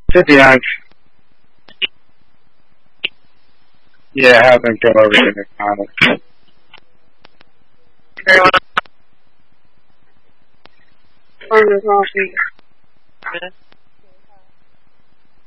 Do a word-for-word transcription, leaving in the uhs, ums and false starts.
fifty-nine. Yeah, have them kill everything that's honest. On the coffee.